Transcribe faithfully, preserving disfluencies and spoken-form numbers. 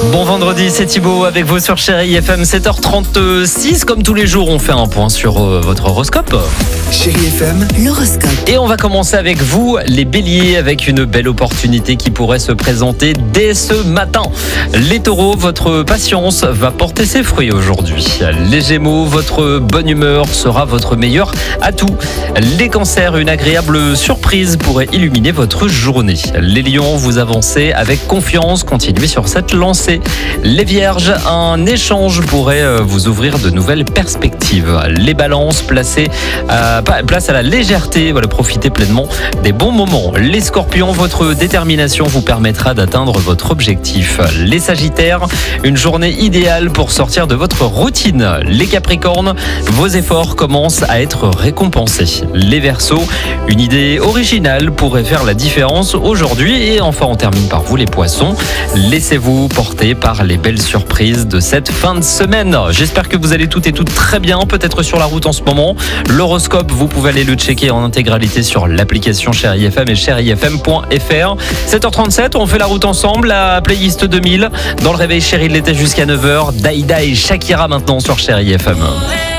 Bon vendredi, c'est Thibaut avec vous sur Chérie F M, sept heures trente-six. Comme tous les jours, on fait un point sur euh, votre horoscope. Chérie F M, l'horoscope. Et on va commencer avec vous, les béliers, avec une belle opportunité qui pourrait se présenter dès ce matin. Les taureaux, votre patience va porter ses fruits aujourd'hui. Les gémeaux, votre bonne humeur sera votre meilleur atout. Les cancers, une agréable surprise pourrait illuminer votre journée. Les lions, vous avancez avec confiance, continuez sur cette lancée. Les vierges, un échange pourrait vous ouvrir de nouvelles perspectives. Les balances, placez à, place à la légèreté, voilà, profitez pleinement des bons moments. Les scorpions, votre détermination vous permettra d'atteindre votre objectif. Les sagittaires, une journée idéale pour sortir de votre routine. Les capricornes, vos efforts commencent à être récompensés. Les verseaux, une idée originale pourrait faire la différence aujourd'hui. Et enfin, on termine par vous les poissons. Laissez-vous porter par les belles surprises de cette fin de semaine. J'espère que vous allez toutes et toutes très bien, peut-être sur la route en ce moment. L'horoscope, vous pouvez aller le checker en intégralité sur l'application Chérie F M et chérie F M point F R. sept heures trente-sept, on fait la route ensemble, la playlist deux mille. Dans le réveil Chérie de l'été jusqu'à neuf heures, Daïda et Shakira maintenant sur Chérie F M.